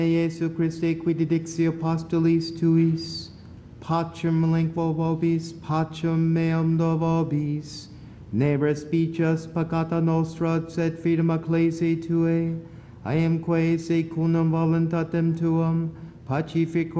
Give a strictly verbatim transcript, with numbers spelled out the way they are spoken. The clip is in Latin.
Jesu Christe, qui didixi apostolis tuis, pacem lingua vobis, pacem meam do vobis, ne respices peccata nostra, sed fidem ecclesiae Tuae, I am quae secundum voluntatem Tuam, pacifico